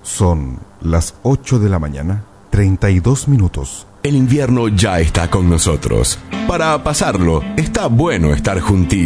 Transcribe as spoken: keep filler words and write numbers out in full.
Son las ocho de la mañana, treinta y dos minutos. El invierno ya está con nosotros. Para pasarlo, está bueno estar juntitos.